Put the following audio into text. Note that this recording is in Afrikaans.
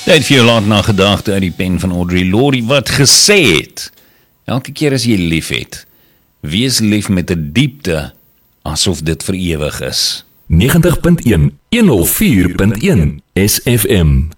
Tyd vir jou laat na gedagte uit die pen van Audrey Lorde wat gesê het, elke keer as jy lief het, wees lief met 'n diepte, asof dit vir ewig is. 90.1 104.1 SFM